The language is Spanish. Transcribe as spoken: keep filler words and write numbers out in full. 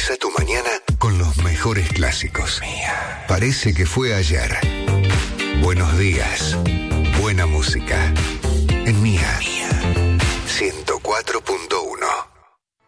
Empieza tu mañana con los mejores clásicos. Mía. Parece que fue ayer. Buenos días. Buena música. En Mía. Mía.